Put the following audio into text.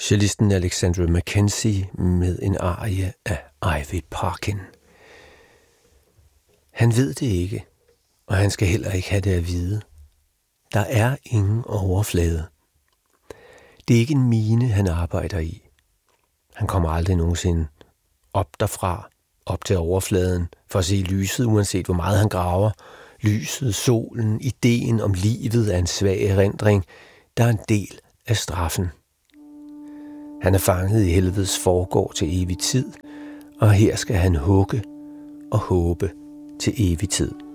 Cellisten Alexandra Mackenzie med en arie af Ivy Parkin. Han ved det ikke, og han skal heller ikke have det at vide. Der er ingen overflade. Det er ikke en mine, han arbejder i. Han kommer aldrig nogensinde op derfra, op til overfladen, for at se lyset, uanset hvor meget han graver. Lyset, solen, ideen om livet er en svag erindring, der er en del af straffen. Han er fanget i helvedes forgård til evig tid, og her skal han hugge og håbe til evig tid.